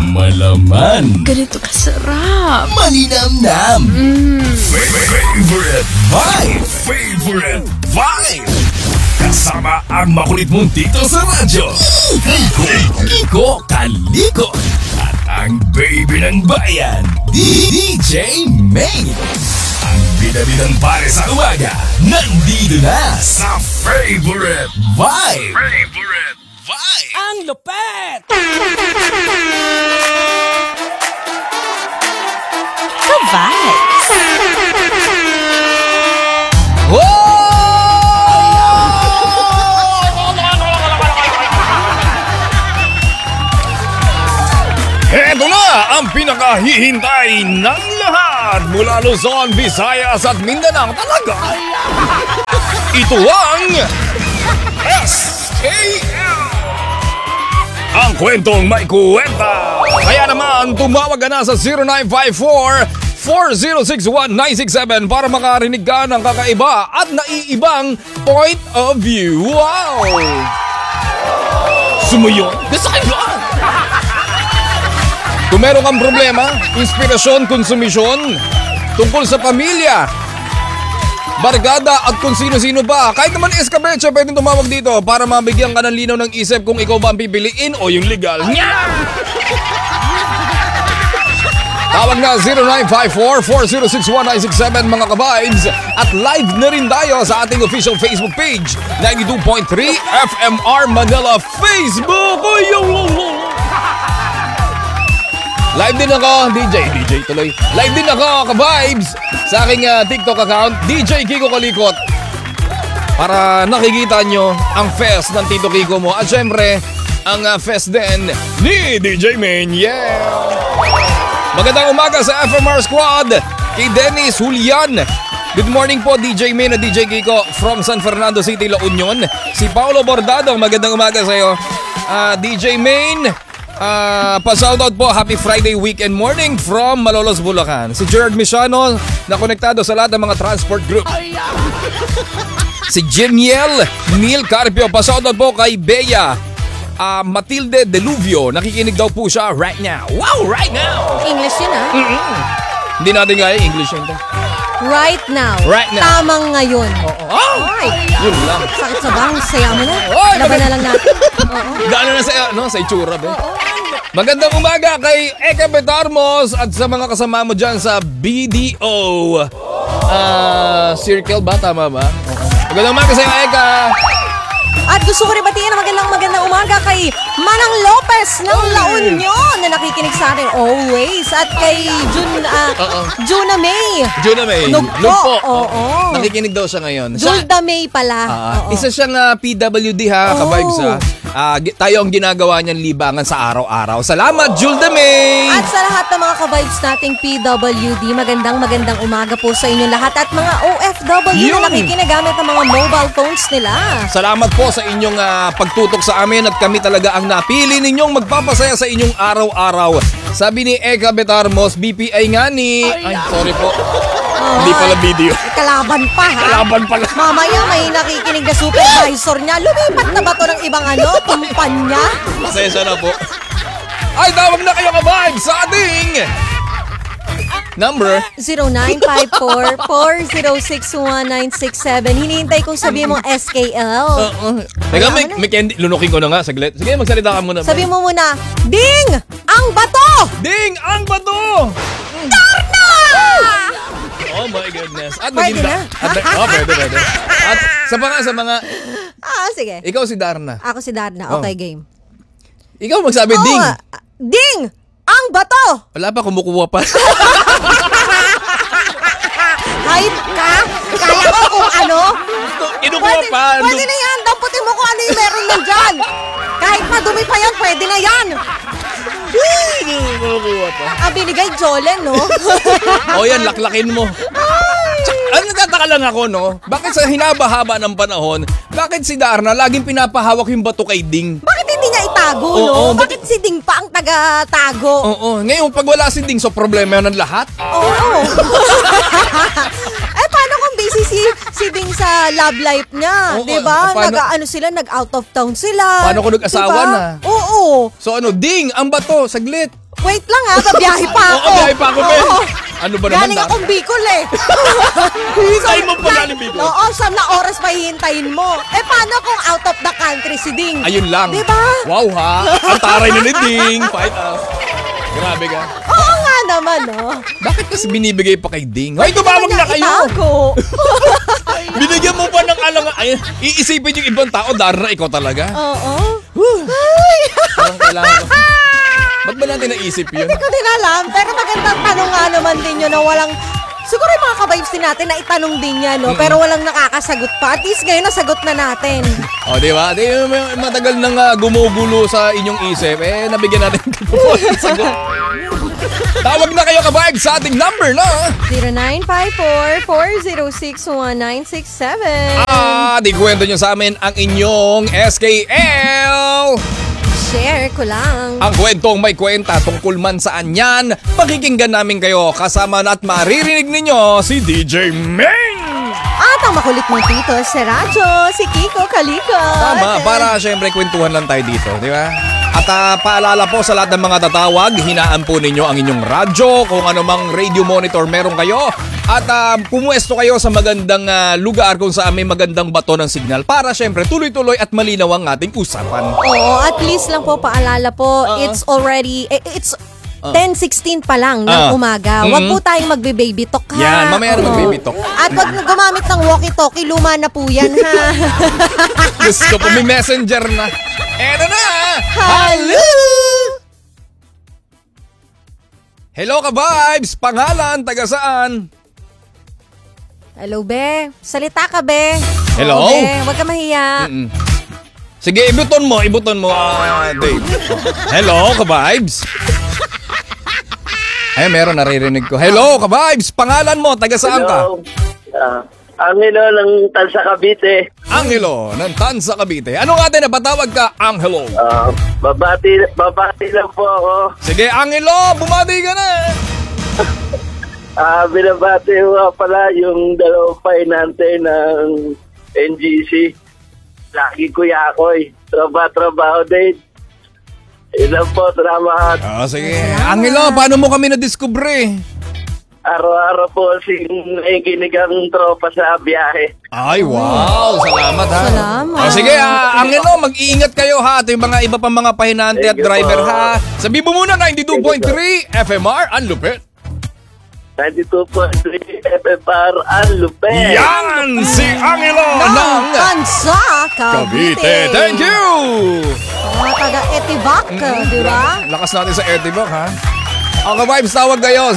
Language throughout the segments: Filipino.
Malaman. Ganito kasarap. Malinamnam. Favorite vibe. Favorite vibe. Kasama ang makulit mong tito sa radyo. Kiko Kaliko. At ang baby ng bayan, DJ May. Ang bida-bidang pare sa umaga, nandito na sa Favorite Vibe. Favorite Vibe. Ang lupet! Ka-vibes. Heto na ang pinakahihintay ng lahat mula Luzon, Visayas at Mindanao talaga. Ito ang SKL. Ang kwentong may kuwenta. Kaya naman tumawag ka na sa 0954-4061-967 para makarinig ka ng kakaiba at naiibang point of view. Wow! Sumuyon? Gusto kayo yun? Kung meron kang problema, inspirasyon, konsumisyon, tungkol sa pamilya, barkada at kung sino-sino pa, kahit naman eskabeche, pwedeng tumawag dito para mabigyan ka ng linaw ng isip kung ikaw ba ang pipiliin o yung legal. Tawag na 0954-4061-967 mga ka-vibes at live na rin tayo sa ating official Facebook page 92.3 FMR Manila Facebook. Live din ako, DJ tuloy. Live din ako, ka-vibes, sa aking TikTok account, DJ Kiko Kalikot. Para nakikita nyo ang fest ng Tito Kiko mo. At syempre, ang fest din ni DJ Main. Yeah! Magandang umaga sa FMR Squad, kay Dennis Julian. Good morning po, DJ Main at DJ Kiko from San Fernando City, La Union. Si Paolo Bordado, magandang umaga sa iyo. DJ Main, pa-shoutout po, happy Friday weekend morning from Malolos, Bulacan. Si Gerard Misiano na konektado sa lahat ng mga transport group. Si Jemiel Neil Carpio, pa-shoutout po kay Bea Matilde Deluvio. Nakikinig daw po siya right now. Wow, right now! English yun Hindi natin kaya English yun. Right now. Right now. Tamang ngayon. Oh! Yun lang. Sakit sa bang, saya mo na. Oy, Laban na lang natin. Gano'n na sa itsura, be. Magandang umaga kay Eka Betarmos at sa mga kasama mo dyan sa BDO Circle ba? Tama ba? Magandang umaga sa iyo, Eka. At gusto ko rin batiin na magandang umaga kay Manang Lopez ng La Union na nakikinig sa atin always. At kay Juna May. Juna May. Nugpo. Oo. Nakikinig daw siya ngayon. Julda May pala. Isa siyang PWD ha, ka-vibes ha. Tayo ang ginagawa niyan libangan sa araw-araw. Salamat, Julda May! At sa lahat ng mga ka-vibes nating PWD, magandang umaga po sa inyo lahat. At mga OFW na nakikinagamit ng mga mobile phones nila. Salamat po sa inyong pagtutok sa amin at kami talaga ang napili ninyong magpapasaya sa inyong araw-araw. Sabi ni Eka Betarmos, BPI nga ni... Ay, sorry po. Hindi pala video. Kalaban pa ha? Kalaban pala. Mamaya may nakikinig na supervisor niya. Lumipat na ba to ng ibang kumpanya? Pasensya na po. Ay, tawag na kayo ka-vibes sa ating number 0954-4061967. Hinihintay kong sabihin mo SKL. Teka, may candy. Lunukin ko na nga, saglit. Sige, magsalita ka muna. Sabi mo muna, Ding! Ang bato! Ding! Ang bato! Darna! Oh my goodness. At Pwede na? Pwede. At sa mga... Sige. Ikaw si Darna. Ako si Darna. Okay, game. Ikaw magsabi, Ding! Ding! Ang bato! Wala pa, kumukuha pa. Hype ka? Kaya ko kung ano? Kinukuha pa. Pwede na yan. Damputin mo kung ano yung meron na dyan. Kahit madumi pa yan, pwede na yan. Kinukuha pa. Binigay Jolen, no? O yan, laklakin mo. Ano, nagtataka lang ako, no? Bakit sa hinabahaba ng panahon, bakit si Darna laging pinapahawak yung bato kay Ding? Bakit hindi niya itago, no? Bakit si Ding pa ang taga-tago? Oo. Ngayon, pag wala si Ding, so problema yun ng lahat? Oo. Paano kung busy si Ding sa love life niya? Oo, diba? paano- Nag-out of town sila. Paano kung nag-asawa na? Oo. So Ding, ang bato, saglit. Wait lang ha, babiyahe pa ako. Oo, biyahe pa ako, be. Oo. Ano ba naman? Galing akong Bicol eh. Hintayin mo pa galing Bicol? Oo, saan na oras pa hihintayin mo? Eh, paano kung out of the country si Ding? Ayun lang. Diba? Wow ha. Ang taray na ni Ding. Fight us. Grabe ka. Oo nga naman, oh. Bakit kasi binibigay pa kay Ding? Ay, tumawag na kayo. Itago. Binigyan mo pa ng alang... Ay, iisipin yung ibang tao, Dara, ikaw talaga. Oo. Parang kailangan ko. Ba't ba natin naisip yun? Hindi ko din alam, pero magandang tanong nga naman din yun na walang... Siguro yung mga ka-vibes din natin na itanong din yan, no? Pero walang nakakasagot pa. At least ngayon nasagot na natin. O, di ba? Di, matagal nang gumugulo sa inyong isip. Eh, nabigyan natin ng sagot. Tawag na kayo ka-vibe sa ating number, no? 0954-406-1967. Di kwento nyo sa amin ang inyong SKL. Share ko lang. Ang kwentong may kwenta tungkol man saan yan, pakikinggan namin kayo kasama at maririnig ninyo si DJ Ming! At ang makulit mong tito sa radyo, si Kiko Kalikot. Tama, para syempre kwentuhan lang tayo dito, di ba? At paalala po sa lahat ng mga tatawag, hinaan po ninyo ang inyong radyo, kung ano mang radio monitor meron kayo. At pumuesto kayo sa magandang lugar kung saan may magandang bato ng signal para syempre tuloy-tuloy at malinaw ang ating usapan. Oo, at least lang po paalala po, it's already, it's 10:16 pa lang ng umaga. Huwag po tayong magbe-baby talk ha. Yan, mamaya na mag-baby talk. At wag gumamit ng walkie-talkie, luma na po yan ha. Diyos ko po, may messenger na. Eto na! Hello! Hello ka-vibes! Pangalan, taga saan? Hello, be. Salita ka, be. Hello? Oo, be. Huwag ka mahiya. Sige, ibuton mo, Dave. Hello, ka-vibes? Ay, meron, naririnig ko. Hello, ka-vibes! Pangalan mo, taga saan ka? Angelo ng Tansa Cavite. Angelo, ng Tansa Cavite. Ano nga din, napatawag ka, Angelo? Babati lang po ako. Sige, Angelo, bumati ka na. Binabati ko nga pala yung dalawang pahinante ng NGC. Lagi Kuya Akoy. Trabaho din. Ilan po, salamat. Sige. Angelo, paano mo kami na-discover? Araw-araw po nakikinig ang tropa sa biyahe. Ay, wow. Salamat, ha. Salamat. Sige, Angelo, mag-iingat kayo, ha. At yung mga iba pa mga pahinante at Thank you driver, po. ha. Sabi mo muna, 92.3 FMR, ang lupit. 92.3 FFR, ang lupet. Yan! Si Angelo ng Tansa Cavite. Cavite. Thank you! Mga taga-Etivac, di ba? Lakas natin sa Etivac, ha? Ang ka-vibes, tawag kayo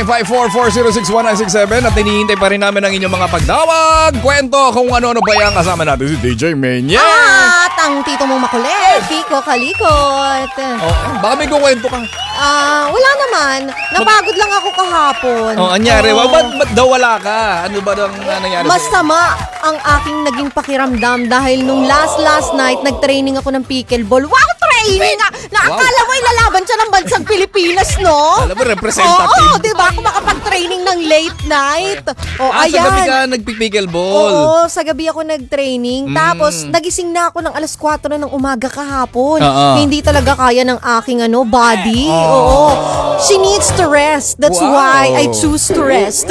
0954-406-1967 at hinihintay pa rin namin ang inyong mga pagdawag. Kwento kung ano-ano ba yan, kasama natin si DJ Menya. At ang tito mong makulit, Kiko Kalikot. Baka may kukwento ka. Wala naman. Napagod lang ako kahapon. Anyari, Oo. ba't daw wala ka? Ano ba daw nangyari sa'yo? Masama ang aking naging pakiramdam dahil nung last night, nag-training ako ng pickleball. Wow, training! Nakakala mo ilalaban siya ng bansang Pilipinas, no? Alam mo, representative. Oo, di ba? Kung makapag-training ng late night. Sa gabi ka nagpipickleball. Oo, sa gabi ako nag-training. Tapos, nagising na ako ng alas 4 na ng umaga kahapon. Hindi talaga kaya ng aking body. Oo. She needs to rest. That's why I choose to rest.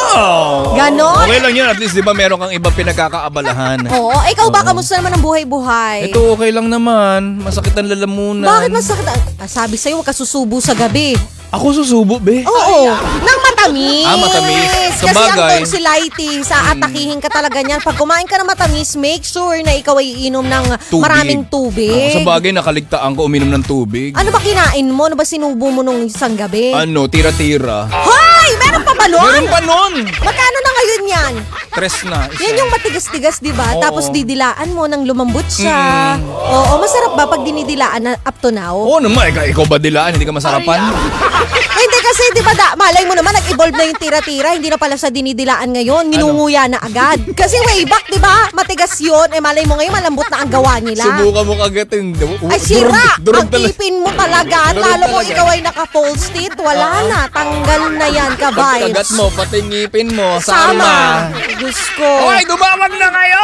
Ganon. Okay lang yun. At least, di ba, meron kang ibang pinagkakaabalahan. Oo. Ikaw ba, kamusta naman ang buhay-buhay? Ito, okay lang naman. Masakit ang lalamunan. Bakit masakit? Sabi sa'yo, huwag ka susubo sa gabi. Ako susubo, be. Oo. Nang matamis. Matamis. Kasi ang Sabagay. tonsillitis, aatakihin ka talaga niyan. Pag kumain ka ng matamis, make sure na ikaw ay iinom ng maraming tubig. Sa bagay, nakaligtaan ko uminom ng tubig. Ano ba kinain mo? Ano ba sinubo mo nung isang gabi? Tira-tira. Hoy! Meron pa ba nun? Meron pa nun. Magkano na ngayon yan? Tres na. Isa. Yan yung matigas-tigas, di ba? Oo. Tapos didilaan mo nang lumambot siya. Oo, masarap ba pag dinidilaan na up to now? Oo naman, ikaw ba dilaan? Hindi ka masarapan? Hindi kasi, di ba, malay mo naman, nag-evolve na yung tira-tira, hindi na pala sa dinidilaan ngayon, ninunguya na agad. Kasi way back, di ba, matigas yun, malay mo ngayon, malambot na ang gawa nila. Subukan mo kagatin. Ay, sira! Durog Ang ipin mo talaga, at Durog lalo kung talaga. ikaw ay naka-false teeth, wala na, tanggal na yan, kabay. Pagkagat mo, pati ngipin mo, Sama. sama. Diyos ko. Okay, dumawag na kayo!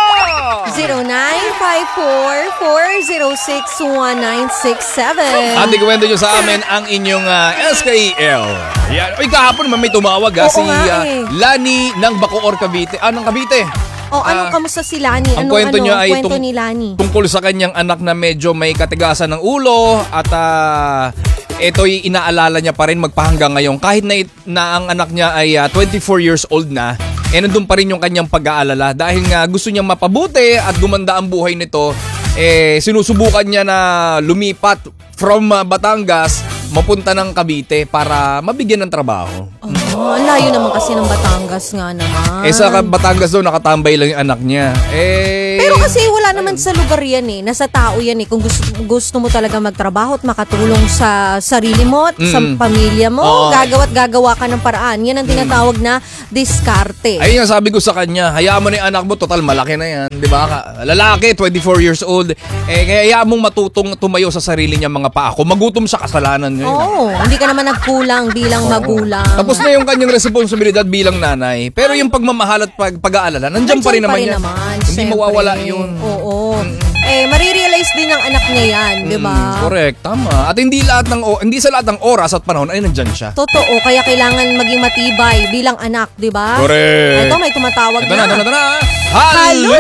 0954-406-1967. At ikwento nyo sa amin ang inyong SKL. Yan. Uy, kahapon naman may tumawag Oo si nga eh. Lani ng Bacoor, Cavite. Ng Cavite. Kamusta si Lani? Ang kwento niya ay kwento ni Lani? Tungkol sa kanyang anak na medyo may katigasan ng ulo at ito'y inaalala niya pa rin magpahanggang ngayon. Kahit na ang anak niya ay 24 years old na, nandun pa rin yung kanyang pag-aalala. Dahil nga gusto niyang mapabuti at gumanda ang buhay nito, sinusubukan niya na lumipat from Batangas mapunta ng Cavite para mabigyan ng trabaho. Ang layo naman kasi ng Batangas nga naman. Sa Batangas daw, nakatambay lang yung anak niya. Pero kasi wala naman sa lugar yan nasa tao yan Kung gusto mo talaga magtrabaho at makatulong sa sarili mo at sa pamilya mo, gagawa ka ng paraan. Yan ang tinatawag na diskarte. Ayun nga sabi ko sa kanya, hayaan mo na yung anak mo, total malaki na yan. Di ba? Lalaki, 24 years old. Kaya hayaan mong matutong tumayo sa sarili niya mga paa. Kung magutom siya, kasalanan niya. Hindi ka naman nagkulang bilang magulang. Tapos na yung kanyang responsibilidad bilang nanay. Pero yung pagmamahal at pag-aalala, nandiyan pa rin naman yan. Hindi mawawala yun. Oo. Marirealize din ng anak niya yan, di ba? Correct, tama. At hindi sa lahat ng oras at panahon ay nandyan siya. Totoo, kaya kailangan maging matibay bilang anak, di ba? Correct. Ito, may tumatawag Ito na. Hello!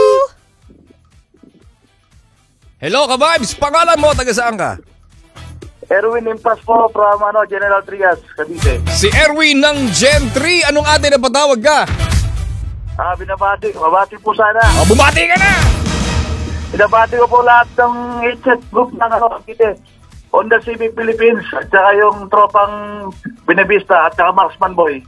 Hello, ka-vibes! Pangalan mo, taga saan ka? Erwin Impas po from General Trias, Cavite. Si Erwin ng Gen 3. Anong ate na patawag ka? Mabati po sana. Bumati ka na! Binabati ko po lahat ng headset group ng Cavite. Honda Civic Philippines at saka yung tropang Binavista at saka Marksman Boy.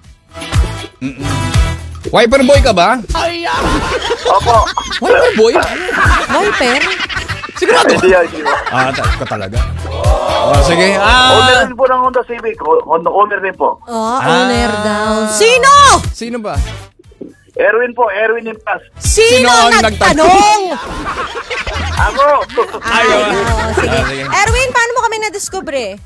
Wiper boy ka ba? Opo. Wiper boy? Wiper? Sigurado? Hindi yun. Ka talaga. Sige. Owner din po ng Honda Civic. Owner din po. Owner daw. Sino ba? Erwin po, Erwin Impas. Sino ang nagtanong? Ako! Ayun. Sige. Erwin, paano mo kami na-discover?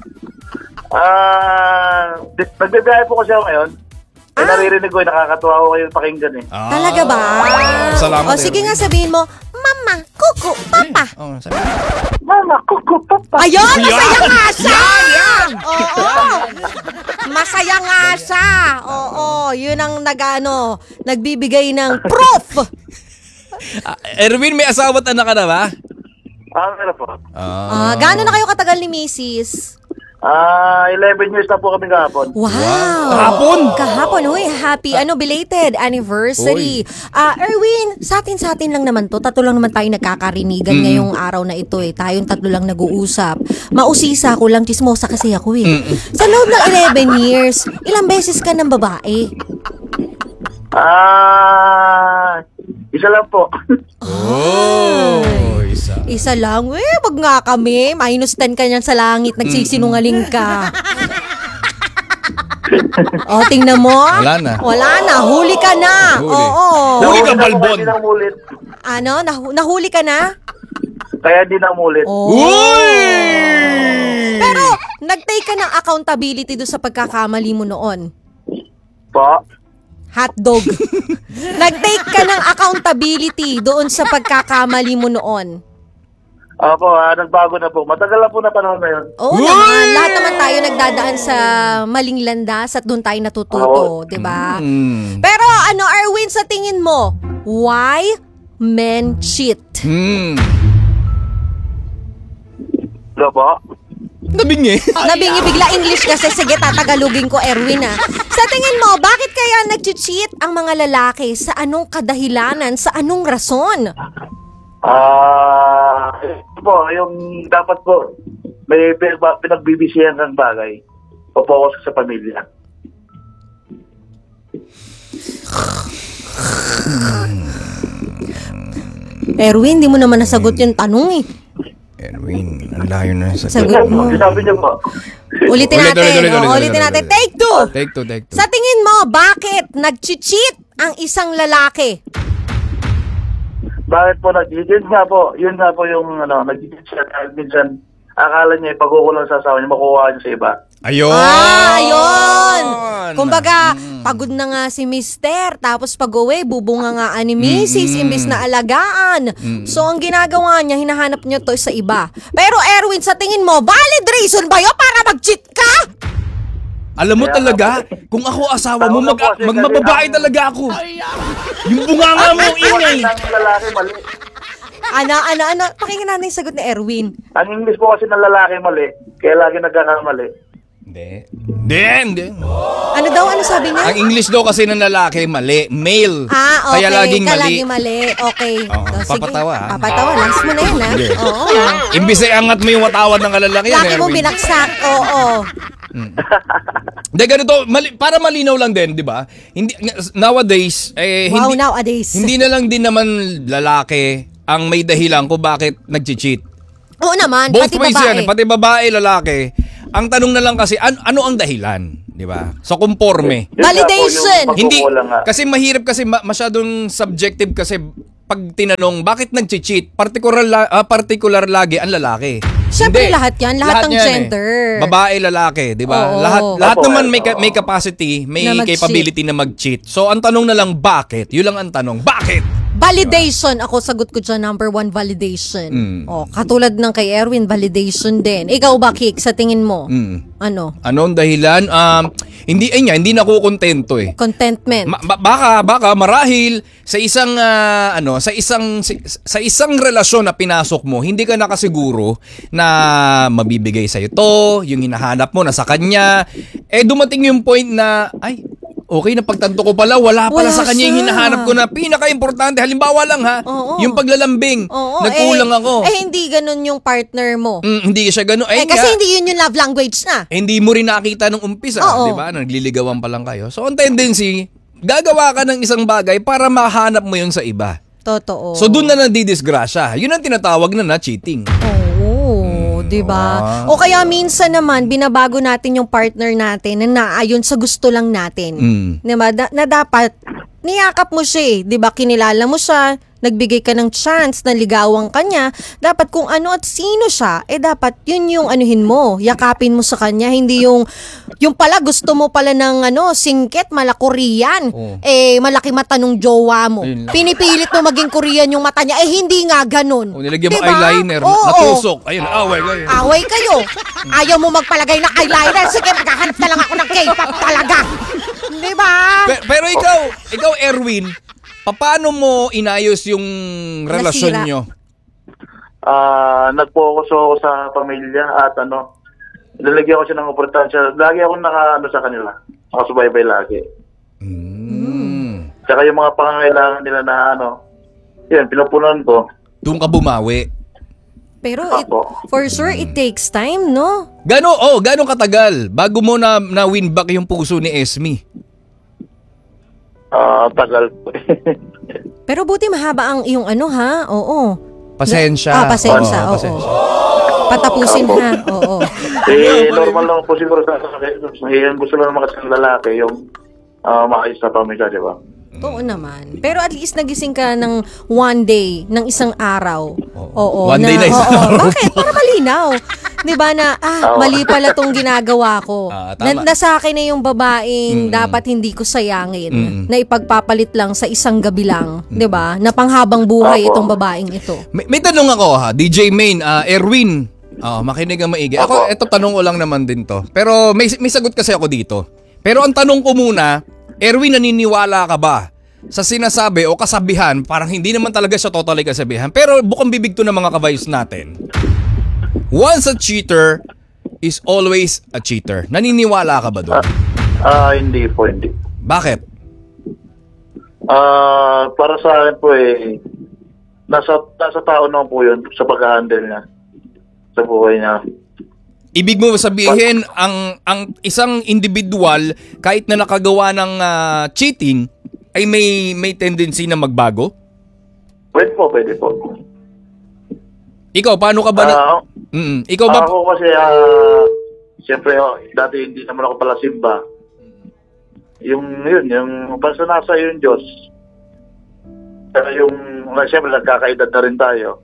Nagbibiyahe po kasi ako ngayon. Naririnig ko, nakakatuwa ko kayo pakinggan Talaga ba? Salamat. Sige nga, sabihin mo, Mama, Kuku, Papa. Mama, Kuku, Papa. Ayun, masaya nga siya! Oo. Masaya nga siya. Oo, yun ang nagbibigay ng proof. Erwin, may asawa at anak ka na ba? Meron po. Gaano na kayo katagal ni Mrs.? 11 years na po kami kahapon. Wow! Kahapon, happy belated anniversary. Erwin, sa atin lang naman to. Tatlo lang naman tayo nagkakarinigan ngayong araw na ito Tayong tatlo lang nag-uusap. Mausisa ko lang, chismosa kasi ako Sa loob ng 11 years, ilang beses ka ng babae? Isa lang po. Isa lang? Wag nga kami. -10 ka niyan sa langit. Nagsisinungaling ka. Tingnan mo. Wala na. Huli ka na. Oo. Huli ka, Balbon. Kaya di na umulit. Nahuli ka na? Kaya di na umulit. Pero, nag-take ka ng accountability doon sa pagkakamali mo noon. Po? Hotdog. Nag-take ka ng accountability doon sa pagkakamali mo noon. Opo, nagbago na po. Matagal na po na panahon na yun. Oo naman. Lahat naman tayo nagdadaan sa maling landas at doon tayo natututo, di ba? Pero Erwin, sa tingin mo, why men cheat? Hello po? Nabingi bigla English kasi. Sige, tatagalugin ko, Erwin Sa tingin mo, bakit kaya nag-cheat ang mga lalaki? Sa anong kadahilanan? Sa anong rason? Yung dapat po, may pinagbibisihan ng bagay. Focus sa pamilya. Erwin, di mo naman nasagot yung tanong Erwin, ang layo na sagot mo. Sabi niyo po. Ulitin natin. Take two. Sa tingin mo, bakit nag-cheat ang isang lalaki? Bakit po nag-cheat? Yun nga po yung nag-cheat siya. Minsan, akala niya pag-ukulong sa asawa niya, makuha niya sa iba. Ayun! Ayun! yan. Kumbaga, pagod na nga si Mister, tapos pag-uwi, bubunga nga ni Mrs. Imbis na alagaan. So, ang ginagawa niya, hinahanap niya to sa iba. Pero Erwin, sa tingin mo, valid reason ba yun para mag-cheat ka? Alam mo talaga, kung ako asawa mo, magmababae talaga ako. Yung bunganga mo, ingay. Ang lalaki mali. Ano? Pakinggan natin yung sagot ni Erwin. Ang English po kasi ng lalaki mali, kaya lagi nagkakamali. Hindi. Ano daw? Ano sabi niya? Ang English daw kasi ng lalaki, mali. Male. Okay. Kaya laging mali. Laging mali. Okay. Oo, Sige. papatawa, ha? Papatawa. Last mo na yan, ha? Sige. Oo. Imbis ay angat mo yung watawad ng kalalaki yan, Laki mo Erwin. binaksak. Oo. Hindi, ganito, para malinaw lang din, di ba? Hindi, nowadays, Wow, nowadays. hindi na lang din naman lalaki ang may dahilan kung bakit nag-cheat. Oo naman, Both pati ways babae. yan, pati babae, lalaki. Ang tanong na lang kasi, ano ang dahilan? Di ba? So, conforme. Yun nga po, Validation. yung Hindi, pagkukulang nga. kasi mahirap kasi masyadong subjective kasi pag tinanong, bakit nag-cheat? Particular lagi ang lalaki. Siyempre Hindi. lahat yan, lahat ng yan gender. Babae, lalaki, di ba? Oo. Lahat Opo, naman oo. may capacity, may Na mag-cheat. capability na mag-cheat. So, ang tanong na lang, bakit? Yun lang ang tanong, bakit? Validation. Ako sagot ko dyan, number 1, validation. Katulad ng kay Erwin, validation din. Ikaw ba, Kik, sa tingin mo? Ano? Anong dahilan? Hindi nakukontento eh. Contentment. Baka marahil sa isang sa isang relasyon na pinasok mo, hindi ka nakasiguro na mabibigay sa to, yung hinahanap mo na sa kanya. Dumating yung point na okay na pagtanto ko pala, wala pala sa kanya yung siya. hinahanap ko na pinaka-importante. Halimbawa lang ha, Oo. yung paglalambing. Oo, Nagkulang ako. hindi ganun yung partner mo. Hindi siya ganun. Kasi hindi yun yung love language na. Hindi mo rin nakita nung umpisa, Oo. di ba? Nagliligawan pa lang kayo. So, ang tendency, gagawa ka ng isang bagay para mahanap mo yun sa iba. Totoo. So, doon na nadidisgrasya. Yun ang tinatawag na cheating. Oo, di ba? O kaya minsan naman, binabago natin yung partner natin na naayon sa gusto lang natin. Di ba? Na dapat, niyakap mo siya eh. Di ba? Kinilala mo siya, nagbigay ka ng chance na ligawan ka niya. Dapat kung ano at sino siya, dapat yun yung anuhin mo. Yakapin mo sa kanya. Hindi yung pala gusto mo pala ng singket, mala Korean. Oo. Malaki mata nung jowa mo. Ayun lang. Pinipilit mo maging Korean yung mata niya. Hindi nga ganun. O, nilagyan mo Diba? eyeliner, Oo. natusok. Ayun, away kayo. Away kayo. Ayaw mo magpalagay ng eyeliner. Sige, maghahanap na lang ako ng K-pop talaga. Di ba? Pero ikaw Erwin, paano mo inayos yung relasyon Nasira. nyo? Nag-focus ako sa pamilya at nilagyan ko siya ng importansya. Lagi ako sa kanila. Nakasubaybay lagi. Tsaka yung mga pangangailangan nila na yan, pinupunan ko. Doon ka bumawi. Pero Ako. for sure, it takes time, no? Gano'ng katagal bago mo na win back yung puso ni Esme? Tagal po. Pero buti mahaba ang iyong Oo. Pasensya. Pasensya. Oo, Oo. pasensya. Patapusin ha. Oo. Normal lang po siguro sa gusto lang naman kasi ng lalaki yung maayos na pamilya, di ba? Oo naman. Pero at least nagising ka ng one day, ng isang araw. Oo. One day na isang araw. Bakit? Para malinaw. Di ba na, mali pala tong ginagawa ko. Tama. Nasa akin na yung babaeng dapat hindi ko sayangin. Na ipagpapalit lang sa isang gabi lang. Di ba? Na panghabang buhay Opo. itong babaeng ito. May tanong ako ha, DJ Main, Erwin. Makinig ang maigi. Ako, ito tanong ko lang naman din to. Pero may sagot kasi ako dito. Pero ang tanong ko muna, Erwin, naniniwala ka ba sa sinasabi o kasabihan, parang hindi naman talaga siya totally kasabihan, pero bukang bibig to ng mga kabayos natin. Once a cheater is always a cheater. Naniniwala ka ba doon? Hindi po, hindi. Bakit? Para sa akin po nasa tao naman po yun sa pag-handle niya sa buhay niya. Ibig mo sabihin, ang isang individual, kahit na nakagawa ng cheating, ay may tendency na magbago? Pwede po. Ikaw, paano ka ba Ikaw ba? Ako kasi, siyempre, dati hindi naman ako pala simba. Yung basta nasa yung Diyos. Pero siyempre, nagkakaedad na rin tayo.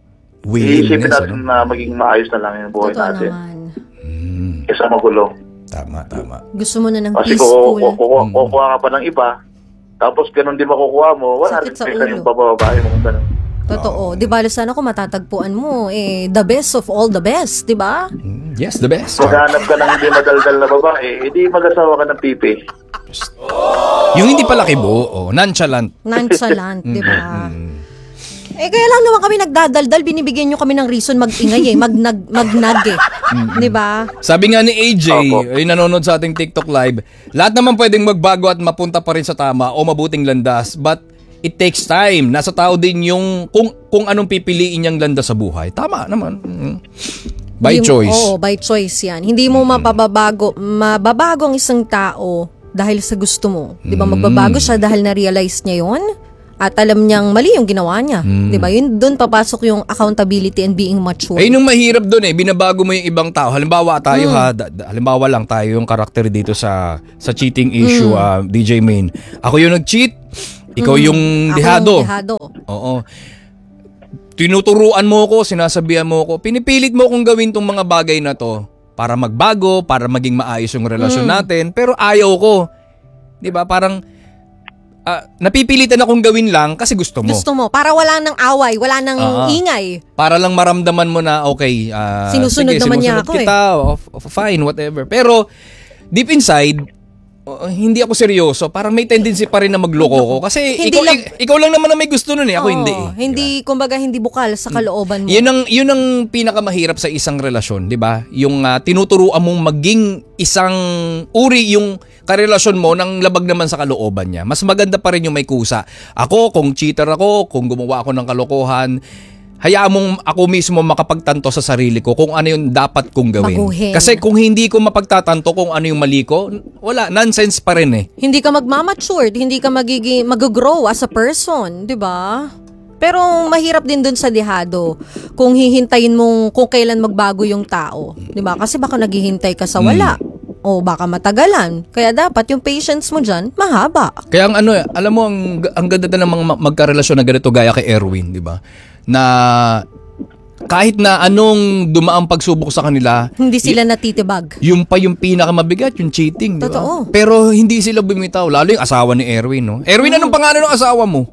Iisipin Willingness, natin na maging maayos na lang yung buhay Totoo natin. naman. Kesa magulo. Tama. Gusto mo na ng Kasi peaceful. kung kukuha ka pa ng iba, tapos ganun din makukuha mo, wala Sakit rin sa pesa ulo. yung bababae mo kung ganun. Totoo. Di ba, sana kung matatagpuan mo, the best of all the best, di ba? Yes, the best. Maghanap ka ng hindi madaldal na babae, edi mag-asawa ka ng pipi. Yung hindi pala kibo, nonchalant. Nonchalant, di ba? Kaya lang naman kami nagdadaldal, binibigyan nyo kami ng reason mag-ingay magnag di ba? Sabi nga ni AJ, Opo. ay nanonood sa ating TikTok live, lahat naman pwedeng magbago at mapunta pa rin sa tama o mabuting landas, but it takes time. Nasa tao din yung kung anong pipiliin niyang landas sa buhay. Tama naman. By choice. Oo, by choice yan. Hindi mo mababago ang isang tao dahil sa gusto mo. Di ba? Magbabago siya dahil na-realize niya yon at alam niyang mali yung ginawa niya. Di ba? Yun, doon papasok yung accountability and being mature. Eh, nung mahirap doon binabago mo yung ibang tao. Halimbawa tayo halimbawa lang tayo yung karakter dito sa cheating issue, DJ Main. Ako yung nag-cheat, ikaw yung dihado. Oo. Tinuturuan mo ko, sinasabihan mo ko, pinipilit mo kong gawin tong mga bagay na to para magbago, para maging maayos yung relasyon natin, pero ayaw ko. 'Di ba? Parang napipilitan akong gawin lang kasi gusto mo. Gusto mo. Para wala nang away, wala nang ingay. Para lang maramdaman mo na okay, sinusunod naman niya ako kita, fine, whatever. Pero deep inside, hindi ako seryoso. Parang may tendency pa rin na magloko ko. Kasi ikaw lang naman na may gusto nun ako hindi. Hindi, kumbaga hindi bukal sa kalooban mo. Yun ang pinakamahirap sa isang relasyon, di ba? Yung tinuturuan mong maging isang uri yung karelasyon mo nang labag naman sa kalooban niya. Mas maganda pa rin yung may kusa. Ako, kung cheater ako, kung gumawa ako ng kalokohan, hayaan mong ako mismo makapagtanto sa sarili ko kung ano yung dapat kong gawin. Baguhin. Kasi kung hindi ko mapagtatanto kung ano yung mali ko, wala, nonsense pa rin Hindi ka magmamatured, hindi ka mag-grow as a person, di ba? Pero mahirap din dun sa dihado kung hihintayin mong kung kailan magbago yung tao, di ba? Kasi baka naghihintay ka sa wala. O baka matagalan. Kaya dapat yung patience mo dyan, mahaba. Kaya alam mo, ang ganda na ng mga magkarelasyon na ganito gaya kay Erwin, di ba? Na kahit na anong dumaang pagsubok sa kanila, hindi sila natitibag. Yung pa yung pinakamabigat, yung cheating, di ba? Totoo. Pero hindi sila bumitaw, lalo yung asawa ni Erwin, no? Erwin, anong pangalan ng asawa mo?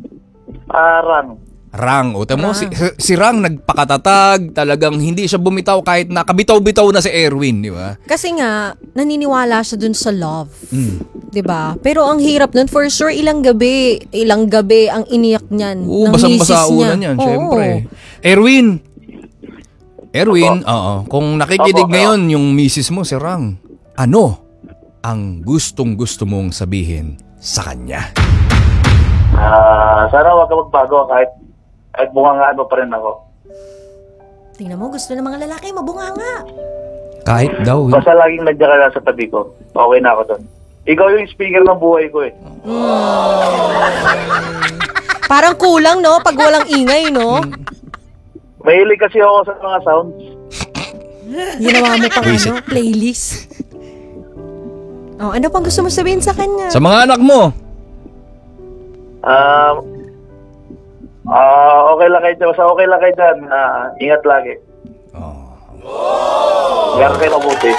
Rang. O tamo, si Rang nagpakatatag, talagang hindi siya bumitaw kahit nakabitaw-bitaw na si Erwin, di ba? Kasi nga, naniniwala siya dun sa love. Di ba? Pero ang hirap nun, for sure, ilang gabi ang iniyak niyan ng misis basang-basa niya. una niyan, syempre. Erwin, kung nakikinig ngayon yung misis mo, si Rang, ano ang gustong-gusto mong sabihin sa kanya? Sana wag ka magbago kahit bunganga mo pa rin ako. Tingnan mo, gusto ng mga lalaki, mabunganga. Kahit daw. Basta laging nandiyan ka lang sa tabi ko. Okay na ako doon. Ikaw yung speaker ng buhay ko Parang kulang, no? Pag walang ingay, no? Mahilig kasi ako sa mga sounds. Ginawa mo pang playlist. Ano pang gusto mo sabihin sa kanya? Sa mga anak mo. Okay lang kayo dyan. Basta okay lang kayo dyan. Ingat lagi. Ingat kayo mabuti.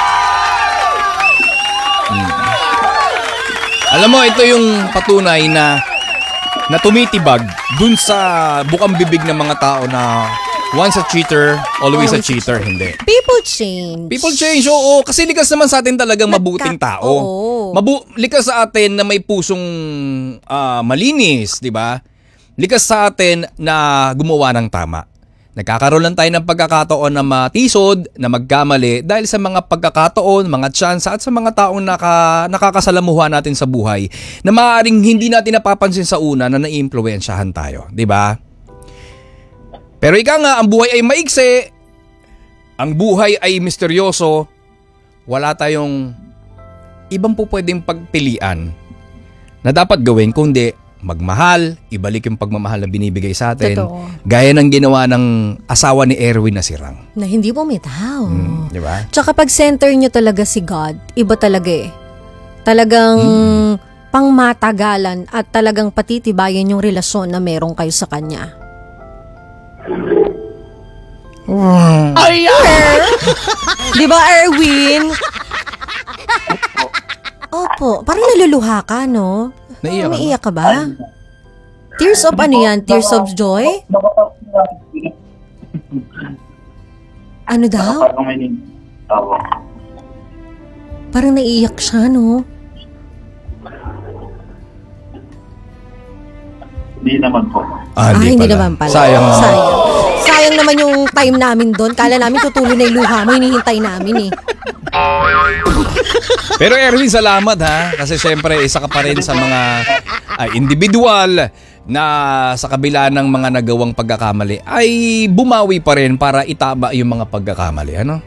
Alam mo, ito yung patunay na tumitibag dun sa bukang bibig ng mga tao na once a cheater, always a cheater. Hindi. People change. People change, oo. Kasi likas naman sa atin talagang mabuting tao. Likas sa atin na may pusong malinis, di ba? Likas sa atin na gumawa ng tama. Nagkakaroon lang tayo ng pagkakataon na matisod, na magkamali dahil sa mga pagkakataon, mga tsansa at sa mga taong nakakasalamuha natin sa buhay na maaaring hindi natin napapansin sa una na naiimpluwensyahan tayo, di ba? Pero ika nga, ang buhay ay maigsi, ang buhay ay misteryoso, wala tayong ibang po pwedeng pagpilian na dapat gawin kundi magmahal, ibalik yung pagmamahal na binibigay sa atin. Totoo. Gaya ng ginawa ng asawa ni Erwin na si Rang. Na hindi bumitaw. Di ba? Tsaka pag center nyo talaga si God, iba talaga Talagang pangmatagalan at talagang patitibayan yung relasyon na meron kayo sa Kanya. Di ba, Erwin? Po, parang naluluha ka, no? Naiyak ka ba? Umiiyak ka ba? Tears of ano yan? Tears of joy? Ano daw? Parang may tawa. Parang naiiyak siya, no? Hindi naman po. Hindi naman pala. Sayang. Sayang naman yung time namin doon. Kala namin tutuloy na yung luha mo. Hinihintay namin eh. Pero Erwin, salamat ha. Kasi syempre, isa ka pa rin sa mga individual na sa kabila ng mga nagawang pagkakamali ay bumawi pa rin para itama yung mga pagkakamali. Ano?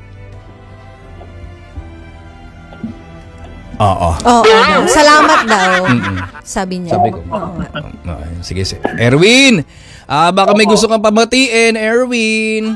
Oo. Salamat daw. Sabi niya. Sabi ko. Sige. Erwin, baka may gusto kang pamatiin, Erwin.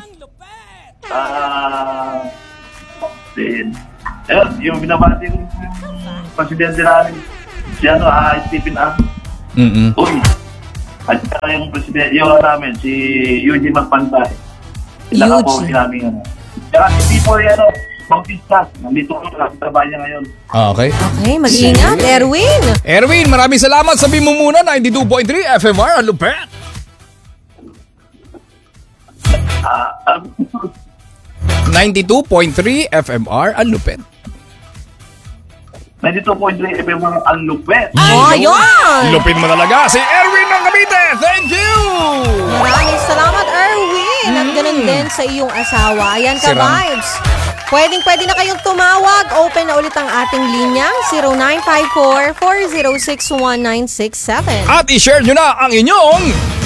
Yung binabati yung presidente namin, si Stephen A. Uy, at saka yung presidente, yung namin, si Eugene Magpantay. Saka po sinabi nga. Saka si Pipo, Bautista, nandito ko sa trabaho niya ngayon. Okay. Okay, mag-ingat, Erwin. Erwin, maraming salamat. Sabihin mo muna, 92.3 FMR, ang lupet. 92.3 FMR, ang lupet. 92.3 FMR, ang lupet. Ayun! Lupin mo talaga si Erwin ng Cavite. Thank you! Maraming salamat, Erwin. At ganun din sa iyong asawa. Ayan ka, Vibes. Pwede na kayong tumawag. Open na ulit ang ating linya, 0954-406-1967. At i-share nyo na ang inyong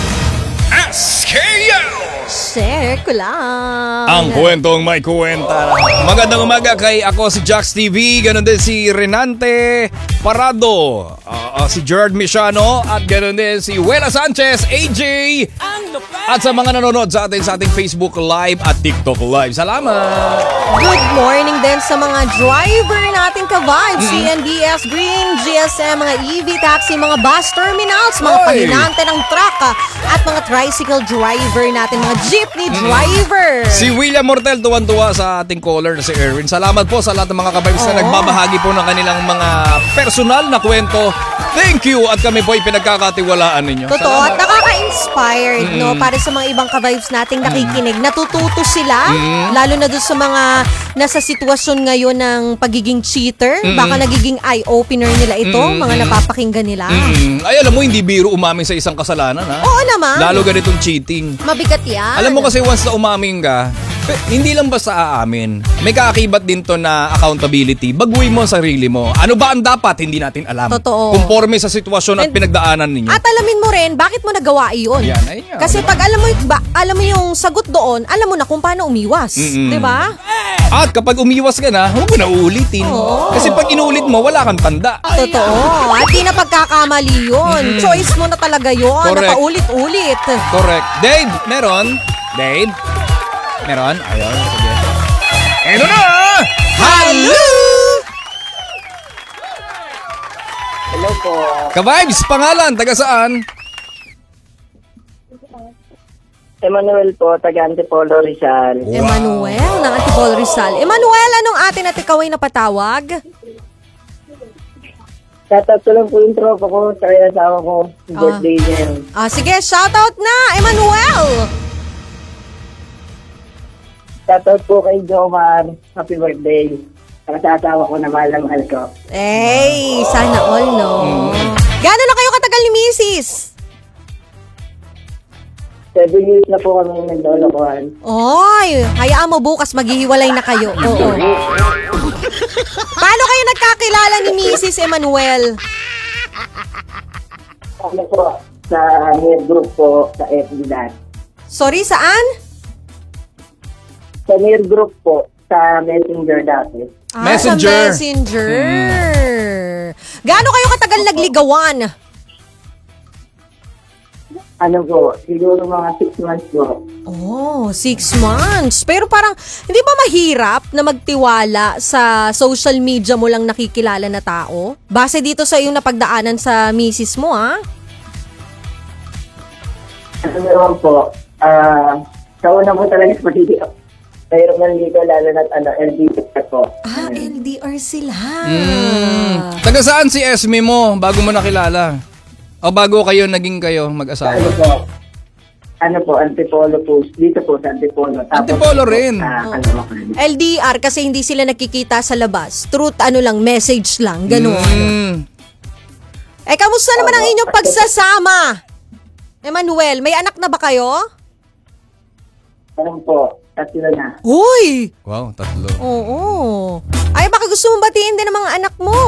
SKL! Share ko lang. Ang kwentong may kwenta. Magandang umaga kay ako si Jax TV, ganun din si Renante Parado, si Gerard Mishano, at ganun din si Wela Sanchez, AJ, at sa mga nanonood sa ating Facebook Live at TikTok Live. Salamat! Good morning din sa mga driver nating ka-vibes, CNDS, Green, GSM, mga EV taxi, mga bus terminals, mga pahinante ng truck, at mga tricycle driver natin, mga jeepney driver. Si William Mortel, tuwan-tuwa sa ating caller na si Erwin. Salamat po sa lahat ng mga ka-vibes na nagbabahagi po ng kanilang mga personal na kwento. Thank you, at kami po ay pinagkakatiwalaan ninyo. Totoo, at nakaka-inspired, no? Para sa mga ibang ka-vibes nating nakikinig. Natututo sila, lalo na doon sa mga nasa sitwasyon ngayon ng pagiging cheater. Baka nagiging eye-opener nila ito, mga napapakinggan nila. Ay, alam mo, hindi biro umamin sa isang kasalanan, ha? Oo naman. Lalo ganitong cheating. Mabigat yan. Alam mo kasi once na umamin ka, hindi lang basta aamin. May kaakibat din to na accountability. Baguhin mo ang sarili mo. Ano ba ang dapat? Hindi natin alam. Totoo. Conforme sa sitwasyon at pinagdaanan ninyo. At alamin mo rin, bakit mo nagawa iyon? Yan. Kasi pag alam mo yung sagot doon, alam mo na kung paano umiwas. Diba? At kapag umiwas ka na, huwag mo na uulitin. Kasi pag inuulit mo, wala kang tanda. Totoo. At di na pagkakamali yun. Choice mo na talaga yun. Correct. Na paulit-ulit. Correct. Dave, meron? Dave? Meron? Ayun, sige. Ano na? Hello! Hello po. Ka-vibes, pangalan, taga saan? Emmanuel po, taga Antipolo, Rizal. Wow. Emmanuel ng Antipolo Rizal. Emmanuel, anong atin at ikaw ay napatawag? Shoutout ko lang po yung tropa ko sa kaya asawa ko. Birthday niya. Sige, shoutout na, Emmanuel! Shoutout po kay Jomar. Happy birthday. Sa asawa ko na mahal na mahal ko. Sana all, no? Gano'n na kayo katagal ni Mrs.? 7 years na po kami nagdolokohan. Oy, hayaan mo bukas maghihiwalay na kayo. Oo. Paano kayo nagkakilala ni Mrs. Emmanuel? Ano po, sa near group po, sa FB dati. Sorry, saan? Sa near group po, sa Messenger dati. Messenger. Sa Messenger. Gaano kayo katagal nagligawan? Ano po, siguro mga 6 months po. 6 months. Pero parang, hindi ba mahirap na magtiwala sa social media mo lang nakikilala na tao? Base dito sa iyong napagdaanan sa misis mo, ha? Ano naman po, sa una po talaga Mahirap man dito, lalo na LDR po. LDR sila. Taga saan si Esme mo bago mo nakilala? O bago naging kayo mag-asawa? Antipolo po. Dito po sa Antipolo. Antipolo rin. LDR kasi hindi sila nakikita sa labas. Truth, message lang. Ganun. Kamusta naman ang inyong pagsasama? Emmanuel, may anak na ba kayo? Parang po. 3 na. Uy! Wow, 3. Oo. Ay, baka gusto mong batiin din ng mga anak mo.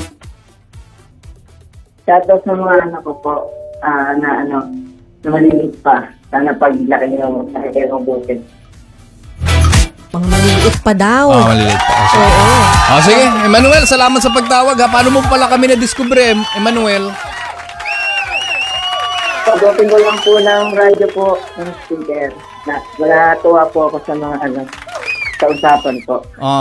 Shoutout sa mga anak ko po. Na maliliit pa. Sana paglaki nyo, nakikita kong bukin. Mga maliliit pa daw. Maliliit pa. Sige. Emmanuel, salamat sa pagtawag. Paano mo pala kami na-discover, Emmanuel? Pag-open ko lang po ng radyo po, ng speaker. Wala tuwa po ako sa mga sa usapan po.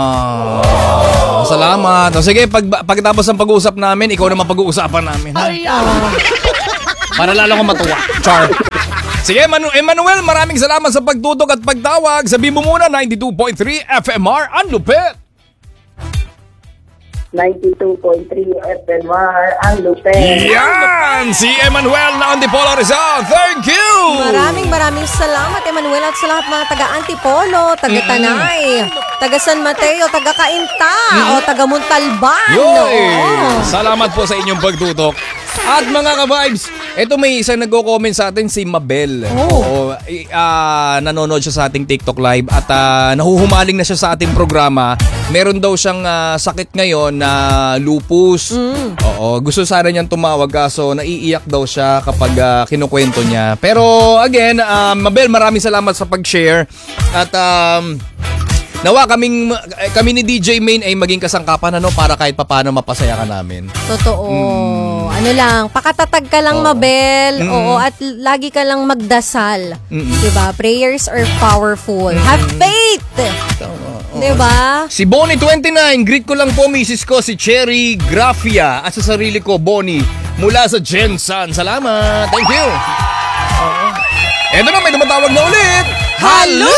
Salamat. Sige, pagtapos ng pag-uusap namin, ikaw naman pag-uusapan namin. Para lalo ko matuwa. Char. Sige, Emmanuel, maraming salamat sa pagtutok at pagtawag. Sabi mo muna, 92.3 FMR, ang lupit. 92.3 FMR, ang lupit. Yan! Si Emmanuel na Antipolo Rizal. Thank you! Maraming salamat, Emmanuel, at sa lahat mga taga-Antipolo, taga-Tanay, taga-San Mateo, taga-Cainta, o taga-Montalban. Salamat po sa inyong pagtutok. At mga ka-vibes, ito may isang nagko-comment sa atin, si Mabel. Nanonood siya sa ating TikTok live at nahuhumaling na siya sa ating programa. Meron daw siyang sakit ngayon na lupus. Gusto sana niyang tumawag kaso naiiyak daw siya kapag kinukwento niya. Pero again, Mabel, maraming salamat sa pag-share. At nawa kami ni DJ Main ay maging kasangkapan para kahit papaano mapasaya ka namin. Totoo. Pakatatag ka lang, Mabel. At lagi ka lang magdasal. Diba? Prayers are powerful. Have faith! Diba? Si Bonnie29, greet ko lang po misis ko si Cherry Grafia at sa sarili ko, Bonnie, mula sa Jensan. Salamat. Thank you. Eto na, may tumatawag na ulit. Hello!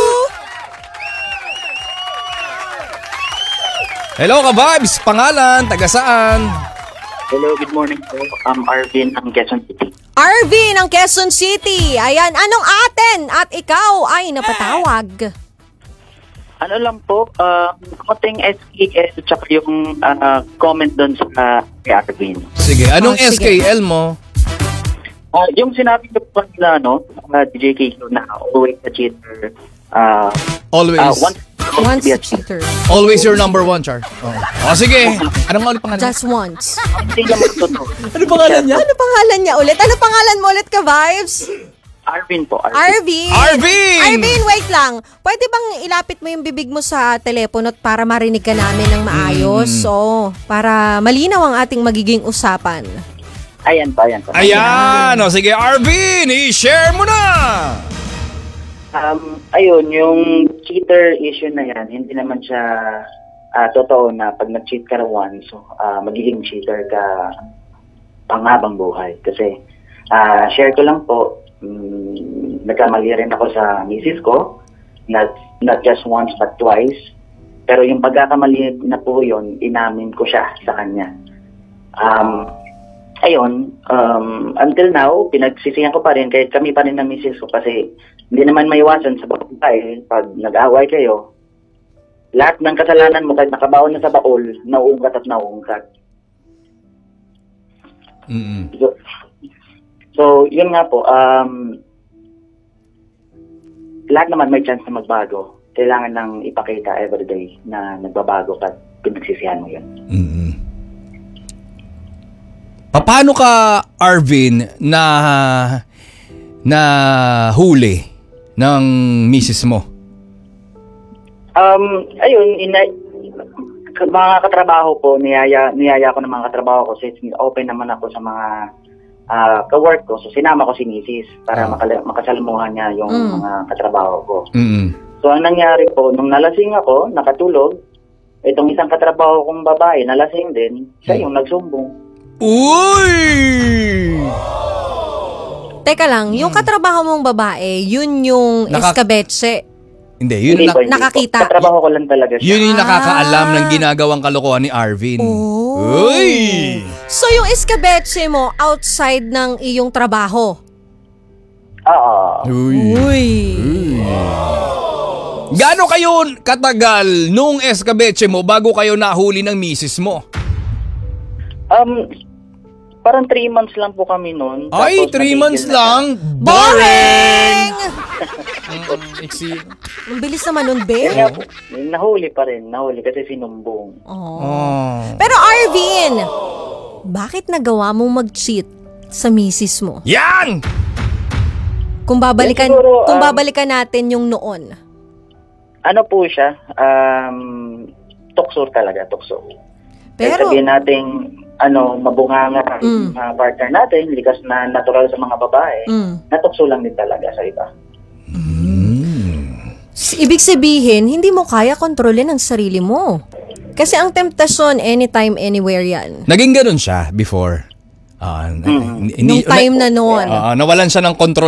Hello ka-vibes, pangalan, taga saan? Hello, good morning po. I'm Arvin ng Quezon City. Arvin ng Quezon City. Ayan, anong atin? At ikaw ay napatawag. Ano lang po, konting SKL tsaka yung comment doon sa kay Arvin. Sige, anong SKL mo? Yung sinabi ko po na DJ Kiko na always a cheater. Always. Once a cheater. Always your number one, Char. Sige. Anong ulit pangalan? Just once. Hindi naman totoo. Ano pangalan niya? Ano pangalan niya ulit? Ano pangalan mo ulit, ka-vibes? Arvin po. Arvin, wait lang. Pwede bang ilapit mo yung bibig mo sa telepono para marinig ka namin ng maayos? Para malinaw ang ating magiging usapan. Ayan pa. Ayan. Sige, Arvin, i-share mo na. Ayun, yung cheater issue na yan, hindi naman siya totoo na pag nag-cheat ka once, magiging cheater ka panghabang buhay. Kasi, share ko lang po, nagkamali rin ako sa misis ko, not just once but twice. Pero yung pagkakamali na po yun, inamin ko siya sa kanya. Ayun, until now, pinagsisihan ko pa rin, kahit kami pa rin ng misis ko kasi hindi naman maiwasan sa babae, pag nag-away kayo, lahat ng kasalanan mo kahit nakabaon na sa baol, nauungkat at nauungkat. So, yun nga po, lahat naman may chance na magbago. Kailangan nang ipakita everyday na nagbabago ka at pinagsisihan mo yun. Paano ka, Arvin, na huli ng misis mo? Ayun, mga katrabaho ko, niyaya ko ng mga katrabaho ko since open naman ako sa mga ka-work ko. So, sinama ko si misis para makasalamuhan niya yung mga katrabaho ko. So, ang nangyari po, nung nalasing ako, nakatulog, itong isang katrabaho kong babae, nalasing din, siya yung nagsumbong. Uy! Teka lang, yung katrabaho mong babae, yun yung eskabetse. Hindi, yun Hindi na, po, hindi nakakita. po. Katrabaho ko lang talaga siya. yun yung nakakaalam ng ginagawang kalokohan ni Arvin. Oh. Uy! So yung escabeche mo outside ng iyong trabaho? Oo. Uy. Gaano kayo katagal nung escabeche mo bago kayo nahuli ng misis mo? Parang 3 months lang po kami noon. Ay, 3 months lang? Boring! Iksi. Ang bilis naman nun, be. Yun nga po, nahuli pa rin. Nahuli kasi sinumbong. Oh. Pero Arvin, bakit nagawa mong mag-cheat sa misis mo? Yan! Kung babalikan, Siguro, kung babalikan natin yung noon. Ano po siya? Tukso talaga, tukso. Pero, Sabihin natin, mabunganga yung partner natin, likas na natural sa mga babae, natukso lang din talaga sa iba. ibig sabihin, hindi mo kaya kontrolin ang sarili mo. Kasi ang temptasyon, anytime, anywhere yan. Naging ganun siya before. Nung time na noon. Nawalan siya ng control